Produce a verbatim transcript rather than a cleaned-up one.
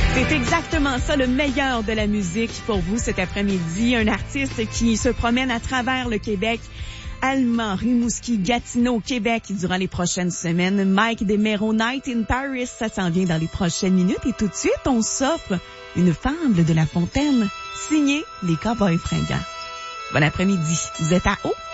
C'est exactement ça, le meilleur de la musique pour vous cet après-midi. Un artiste qui se promène à travers le Québec, Allemand, Rimouski, Gatineau, Québec durant les prochaines semaines. Mike DeMero, Night in Paris, ça s'en vient dans les prochaines minutes. Et tout de suite, on s'offre une fable de La Fontaine, signée Les Cowboys Fringants. Bon après-midi, vous êtes à haut.